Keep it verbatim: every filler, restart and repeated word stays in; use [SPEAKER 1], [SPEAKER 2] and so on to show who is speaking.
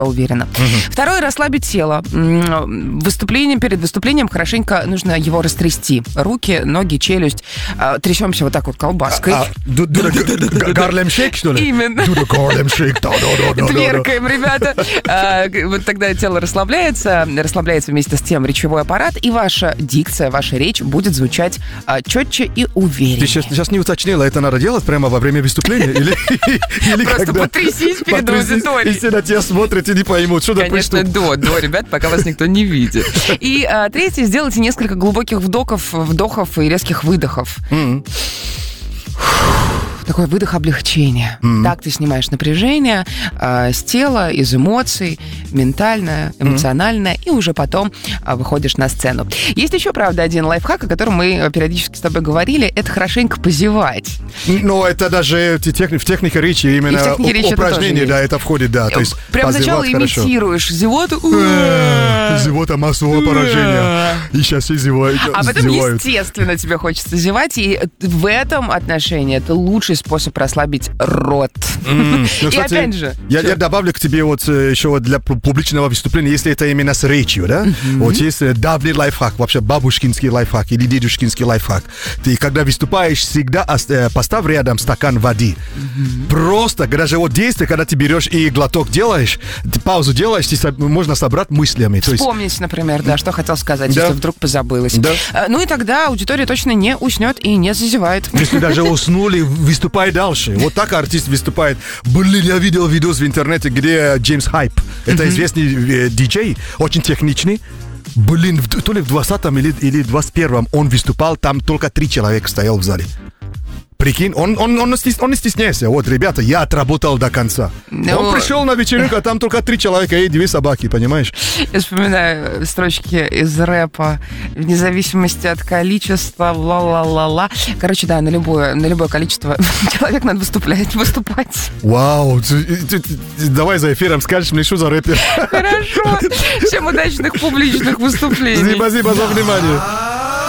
[SPEAKER 1] уверена. Угу. Второе, расслабить тело. Выступлением, перед выступлением хорошенько нужно его растрясти. Руки, ноги, челюсть. Трясемся вот так вот колбаской.
[SPEAKER 2] Гарлем шейк, что ли?
[SPEAKER 1] Именно.
[SPEAKER 2] Гарлем шейк, да-да-да.
[SPEAKER 1] Тверкаем, ребята. Вот тогда тело расслабляется, расслабляется вместе с тем речевой аппарат, и ваша дикция, ваша речь будет звучать четче и увереннее.
[SPEAKER 2] Ты сейчас, сейчас не уточнила, это надо делать прямо во время выступления? Или, или
[SPEAKER 1] Просто
[SPEAKER 2] когда
[SPEAKER 1] потрясись перед аудиторией.
[SPEAKER 2] И все на тебя смотрят и не поймут, что такое.
[SPEAKER 1] Конечно, до, до, ребят, пока вас никто не видит. И а, третье, сделайте несколько глубоких вдохов, вдохов и резких выдохов. Mm-hmm. Такой выдох облегчения. Mm-hmm. Так ты снимаешь напряжение э, с тела, из эмоций, ментальное, эмоциональное, mm-hmm. и уже потом э, выходишь на сцену. Есть еще, правда, один лайфхак, о котором мы периодически с тобой говорили, это хорошенько позевать.
[SPEAKER 2] Ну, это даже в технике речи, именно в технике речи упражнение, это да, это входит, да. То есть
[SPEAKER 1] прям сначала имитируешь зевоту.
[SPEAKER 2] Зевота массового поражения. И сейчас все зевают.
[SPEAKER 1] А потом, естественно, тебе хочется зевать, и в этом отношении это лучший способ расслабить рот.
[SPEAKER 2] Mm. Ну,
[SPEAKER 1] и
[SPEAKER 2] кстати,
[SPEAKER 1] опять же...
[SPEAKER 2] Я, я добавлю к тебе вот еще вот для публичного выступления, если это именно с речью, да? Mm-hmm. Вот есть давний лайфхак, вообще бабушкинский лайфхак или дедушкинский лайфхак. Ты когда выступаешь, всегда поставь рядом стакан воды. Mm-hmm. Просто, когда же вот действие, когда ты берешь и глоток делаешь, ты паузу делаешь, ты, можно собрать мыслями.
[SPEAKER 1] Вспомнить, есть... например, да, что хотел сказать, да. Если вдруг позабылось.
[SPEAKER 2] Да.
[SPEAKER 1] Ну и тогда аудитория точно не уснет и не зазевает.
[SPEAKER 2] Если даже уснули, выступай дальше. Вот так артист выступает. Блин, я видел видос в интернете, где Джеймс Хайп, это mm-hmm. известный э, диджей, очень техничный. Блин, то ли в двадцатом или, или двадцать первом он выступал, там только три человека стоял в зале. Прикинь, он, он, он, он не стеснялся. Вот, ребята, я отработал до конца. Но... Он пришел на вечеринку, а там только три человека и две собаки, понимаешь?
[SPEAKER 1] Я вспоминаю строчки из рэпа. Вне зависимости от количества, ла-ла-ла-ла. Короче, да, на любое, на любое количество человек надо выступлять, выступать.
[SPEAKER 2] Вау, ты, ты, ты, давай за эфиром скажешь мне, что за рэпер.
[SPEAKER 1] Хорошо. Всем удачных публичных выступлений.
[SPEAKER 2] Спасибо за внимание.